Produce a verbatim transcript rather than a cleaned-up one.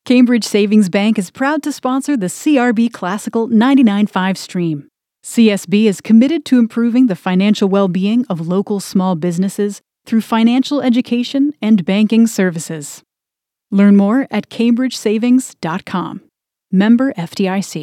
Cambridge Savings Bank is proud to sponsor the C R B Classical ninety-nine point five stream. C S B is committed to improving the financial well-being of local small businesses through financial education and banking services. Learn more at cambridge savings dot com. Member F D I C.